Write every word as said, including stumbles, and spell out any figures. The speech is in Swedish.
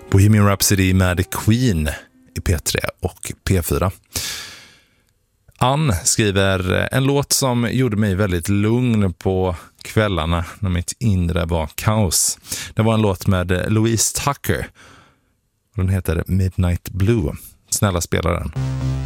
Bohemian Rhapsody med Queen i P tre och P fyra. Ann skriver en låt som gjorde mig väldigt lugn på kvällarna när mitt inre var kaos. Det var en låt med Louise Tucker. Den heter Midnight Blue. Snälla spela den.